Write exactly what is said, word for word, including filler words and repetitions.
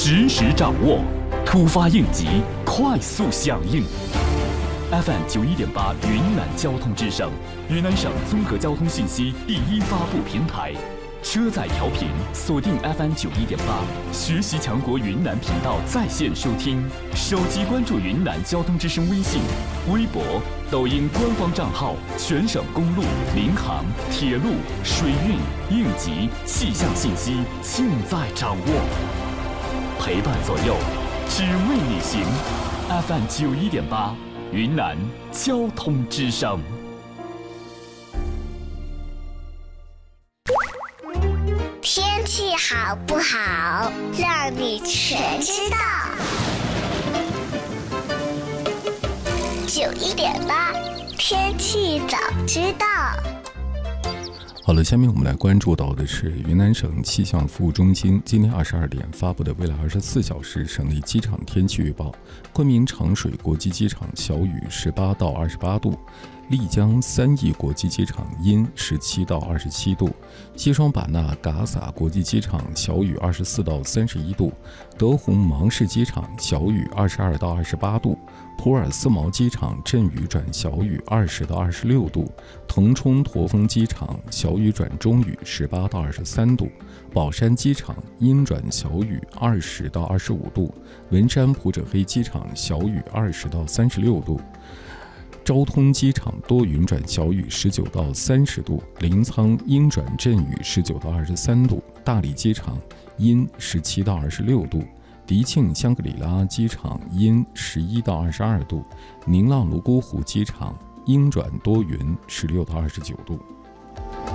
实时掌握，突发应急快速响应。F M 九一点八云南交通之声，云南省综合交通信息第一发布平台。车载调频锁定 F M 九一点八，学习强国云南频道在线收听，手机关注云南交通之声微信、微博、抖音官方账号，全省公路、民航、铁路、水运、应急、气象信息尽在掌握，陪伴左右，只为你行。F M 九一点八，云南交通之声。 天气好不好，让你全知道。九一点八，天气早知道。 好了，下面我们来关注到的是云南省气象服务中心今天二十二点发布的未来二十四小时省内机场天气预报。昆明长水国际机场小雨十八到二十八度，丽江三义国际机场阴十七到二十七度，西双版纳嘎洒国际机场小雨二十四到三十一度，德宏芒市机场小雨二十二到二十八度，普洱思茅机场阵雨转小雨二十到二十六度，腾冲驼峰机场小雨转中雨十八到二十三度，宝山机场阴转小雨二十到二十五度，文山普者黑机场小雨二十到三十六度，昭通机场多云转小雨十九到三十度，临沧阴转阵雨十九到二十三度，大理机场阴十七到二十六度，迪庆香格里拉机场阴十一到二十二度，宁浪泸沽湖机场阴转多云十六到二十九度。